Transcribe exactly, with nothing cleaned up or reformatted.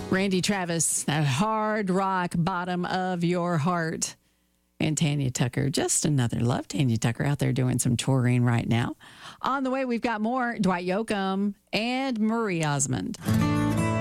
Randy Travis, that hard rock bottom of your heart. And Tanya Tucker, just another love. Tanya Tucker out there doing some touring right now. On the way, we've got more Dwight Yoakam and Marie Osmond.